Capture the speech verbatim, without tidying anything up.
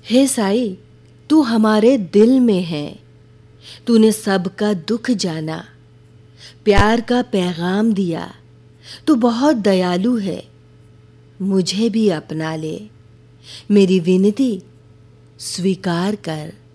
हे साईं, तू हमारे दिल में है। तूने सबका दुख जाना, प्यार का पैगाम दिया। तू बहुत दयालु है, मुझे भी अपना ले। मेरी विनती स्वीकार कर।